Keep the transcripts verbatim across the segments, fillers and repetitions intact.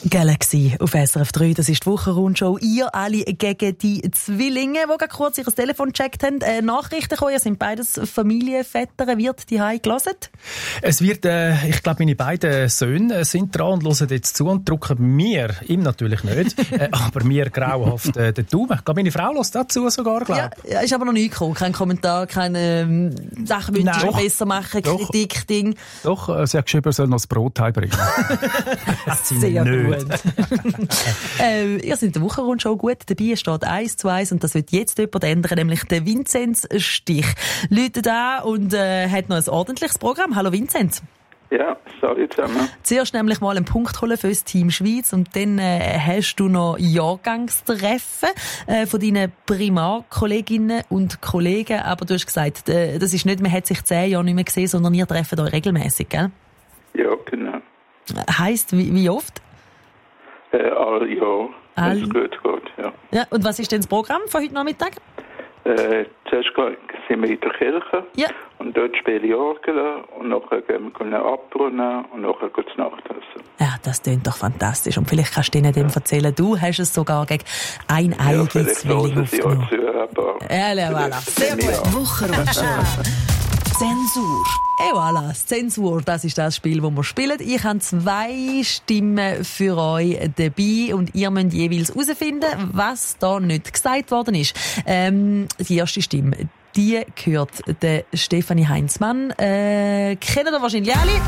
Galaxy auf S R F drei, das ist die Wochenrundschau. Ihr alle gegen die Zwillinge, die gerade kurz ihr Telefon gecheckt haben. Äh, Nachrichten kommen, ihr sind beides Familienväter. Wird die Hause gehört? Es wird, äh, ich glaube, meine beiden Söhne sind dran und hören jetzt zu und drücken mir, ihm natürlich nicht, äh, aber mir grauenhaft äh, den Daumen. Ich glaube, meine Frau hört dazu sogar, glaube ich. Ja, ist aber noch nie gekommen. Kein Kommentar, keine ähm, Sachen würdest du besser machen, doch, Kritik, Ding. Doch, äh, sie hat geschrieben, er soll noch das Brot heimbringen. Sehr gut. äh, ihr seid in der Wochenrundschau gut dabei, es steht eins zu eins und das wird jetzt jemand ändern, nämlich der Vinzenz Stich. Läutet an und äh, hat noch ein ordentliches Programm. Hallo Vinzenz. Ja, sorry zusammen. Zuerst nämlich mal einen Punkt holen für das Team Schweiz und dann äh, hast du noch Jahrgangstreffen äh, von deinen Primarkolleginnen und Kollegen, aber du hast gesagt, äh, das ist nicht, man hat sich zehn Jahre nicht mehr gesehen, sondern ihr treffen euch regelmäßig, gell? Ja, genau. Heisst, wie, wie oft? Äh, alle Jahre, All... wenn es gut geht, ja. Ja. Und was ist denn das Programm von heute Nachmittag? Äh, zuerst sind wir in der Kirche ja. und dort spiele ich Orgel und nachher gehen wir einen Abrunnen und nachher geht es Nachtessen. Ja, das klingt doch fantastisch. Und vielleicht kannst du ihnen dem erzählen, du hast es sogar gegen ein eigenes ja, Zwilling aufgenommen. Ja, zu, aber ja, ja, voilà. Sehr gut. Wochenrundschau. Zensur. Et voilà, Zensur, das ist das Spiel, das wir spielen. Ich habe zwei Stimmen für euch dabei und ihr müsst jeweils herausfinden, was da nicht gesagt worden ist. Ähm, die erste Stimme, die gehört der Stefanie Heinzmann. Äh, kennen ihr wahrscheinlich alle?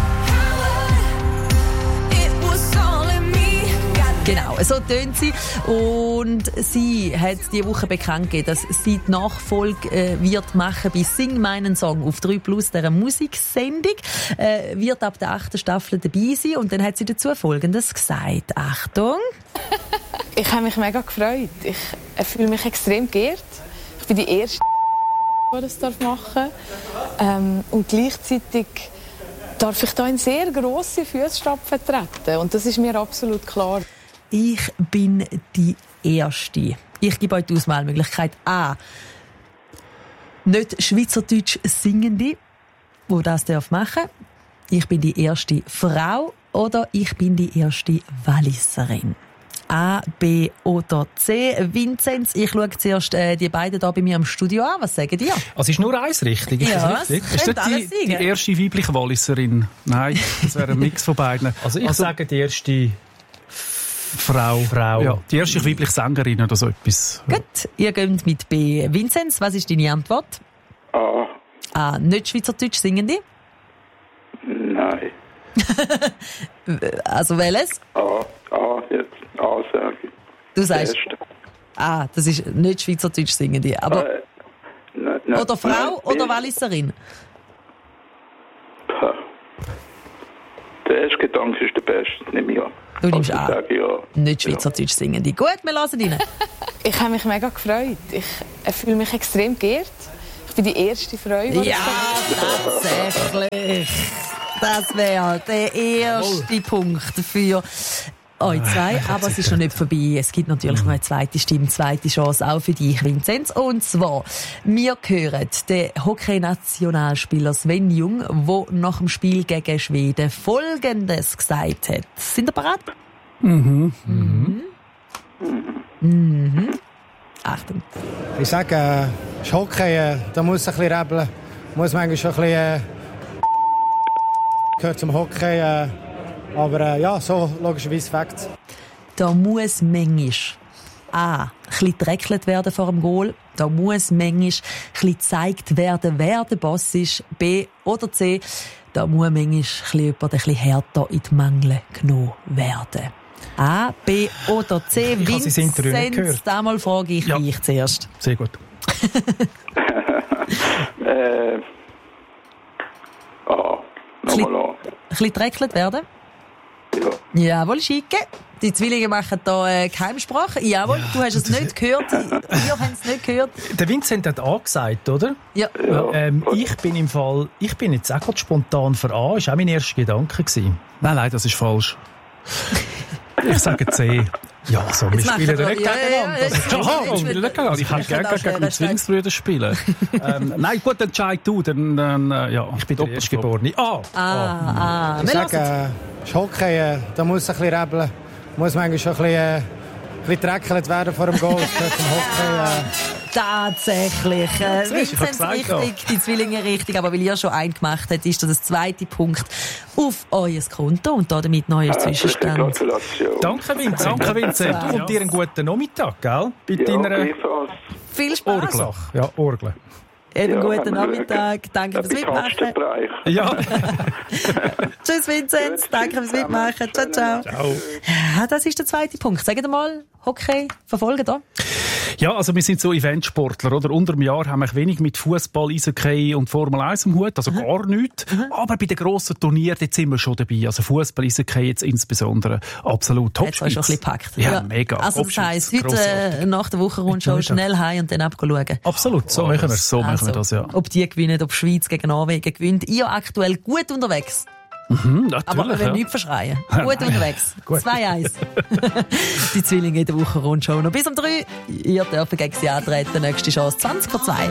Genau, so tönt sie. Und sie hat diese Woche bekannt gegeben, dass sie die Nachfolge äh, wird machen bei Sing meinen Song auf drei plus, dieser Musiksendung. Äh, wird ab der achten Staffel dabei sein. Und dann hat sie dazu Folgendes gesagt. Achtung. Ich habe mich mega gefreut. Ich äh, fühle mich extrem geehrt. Ich bin die Erste, die das machen darf. Ähm, und gleichzeitig darf ich da in sehr grosse Fußstapfen treten. Und das ist mir absolut klar. Ich bin die Erste. Ich gebe euch die Auswahlmöglichkeit A. Nicht Schweizerdeutsch Singende, die das machen darf. Ich bin die erste Frau oder ich bin die erste Walliserin. A, B oder C. Vinzenz, ich schaue zuerst äh, die beiden hier bei mir im Studio an. Was sagen die? Also es ist nur eins richtig, ist ja, das richtig? Ist das die, die erste weibliche Walliserin? Nein, das wäre ein Mix von beiden. Also ich also, sage die erste Frau. Frau. Ja, die erste weibliche Sängerin oder so etwas. Gut, ihr geht mit B. Vinzenz, was ist deine Antwort? A. A. Nicht Schweizerdeutsch Singende? Nein. Also welches? A. A jetzt. A sage ich. Du sagst A, das ist nicht Schweizerdeutsch Singende. Aber äh, ne, ne, oder Frau ne, oder Walliserin? Der erste Gedanke ist der beste, nehme ich an. Du nimmst also, an. Ja. Nicht Schweizerdeutsch Singende. Gut, wir lassen rein. Ich habe mich mega gefreut. Ich äh, fühle mich extrem geehrt. Ich bin die erste Frau. Ja, tatsächlich. Das wäre der erste oh. Punkt für euch zwei. Aber es ist noch nicht vorbei. Es gibt natürlich noch eine zweite Stimme, zweite Chance auch für dich, Vinzenz. Und zwar, wir hören den Hockey-Nationalspieler Sven Jung, der nach dem Spiel gegen Schweden Folgendes gesagt hat. Sind ihr bereit? Mhm. Mhm. Mhm. Achtung. Ich sage, äh, das Hockey, äh, da muss ein bisschen rebeln. Muss manchmal schon ein bisschen... Äh, gehört zum Hockey, äh, aber äh, ja, so logischerweise Facts. Da muss manchmal A. ein bisschen dreckelt werden vor dem Goal. Da muss manchmal ein bisschen gezeigt werden, wer der Boss ist. B. Oder C. Da muss manchmal ein bisschen jemand ein bisschen härter in die Mangel genommen werden. A, B oder C. Ich habe sie Interview nicht gehört. Damals frage ich ja. dich zuerst. Sehr gut. äh, ah, nochmal an. Ein bisschen dreckelt werden? Ja. Jawohl, Schicke. Die Zwillinge machen hier äh, Geheimsprache. Jawohl, ja, du hast es nicht gehört. Wir haben es nicht gehört. Der Vincent hat A gesagt, oder? Ja. ja. Ähm, ich bin im Fall, ich bin jetzt auch gerade spontan für A. Das war auch mein erster Gedanke gewesen. Nein, nein, das ist falsch. Ich sage C. Ja, so, wir spielen ja nicht gegeneinander. Das ist Aha, wir spielen nicht gegeneinander. Ich kann gerne gegen die Zwillingsbrüder spielen. ähm, nein, gut, dann entscheid du. Dann, dann, äh, ja, ich bin der Erstgeborene. Ah! Ah, ah. Ich sage, äh, das Hockey, äh, da muss ein bisschen rebeln. muss manchmal schon ein bisschen, äh, ein bisschen dreckelt werden vor dem Goal. Das gehört zum Hockey. Äh. Tatsächlich. Äh, Vinzenz gesagt, richtig, ja. die Zwillinge richtig. Aber weil ihr schon einen gemacht habt, ist das der zweite Punkt auf euer Konto und damit neuer Zwischenstand. Gratulation. Danke, Vinzenz. Danke, Vinzenz. Du und dir einen guten Nachmittag, gell? Bei Ja, deiner gleichfalls. Viel Spaß. Orgel. Ja, Orgel. Einen Ja, guten haben wir Nachmittag. Danke fürs Mitmachen. Ja. Tschüss, Vinzenz. Danke fürs Mitmachen. Ciao, ciao. Ciao. Ja, das ist der zweite Punkt. Sagt mal, Hockey verfolgen da? Ja, also wir sind so Eventsportler, oder? Unter dem Jahr haben wir wenig mit Fußball, Eishockey und Formel eins am Hut, also mhm. gar nichts. Mhm. Aber bei den grossen Turnieren, dort sind wir schon dabei. Also Fußball, Eishockey jetzt insbesondere absolut top. Hat euch schon ein bisschen gepackt. Ja, ja, mega. Also das heisst, heute äh, nach der Woche Rundschau schnell heim und dann abschauen. Absolut, so oh, machen wir es. So also, machen wir das, ja. Ob die gewinnen, ob Schweiz gegen Norwegen gewinnt. Ihr aktuell gut unterwegs. Mhm, aber wir werden ja. nicht verschreien. Gut unterwegs. zwei eins. Die Zwillinge in der Woche Rundschau noch bis um drei. Ihr dürft gegen sie antreten. Nächste Chance zwanzig vor zwei.